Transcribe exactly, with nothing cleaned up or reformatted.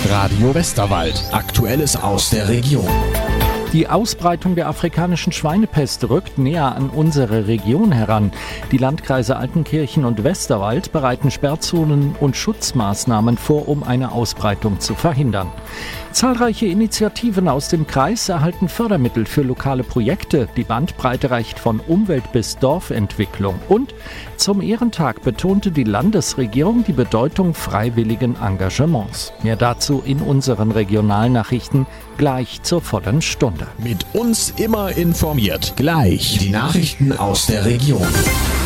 Radio Westerwald. Aktuelles aus der Region. Die Ausbreitung der afrikanischen Schweinepest rückt näher an unsere Region heran. Die Landkreise Altenkirchen und Westerwald bereiten Sperrzonen und Schutzmaßnahmen vor, um eine Ausbreitung zu verhindern. Zahlreiche Initiativen aus dem Kreis erhalten Fördermittel für lokale Projekte. Die Bandbreite reicht von Umwelt- bis Dorfentwicklung. Und zum Ehrentag betonte die Landesregierung die Bedeutung freiwilligen Engagements. Mehr dazu in unseren Regionalnachrichten gleich zur vollen Stunde. Mit uns immer informiert. Gleich die Nachrichten aus der Region.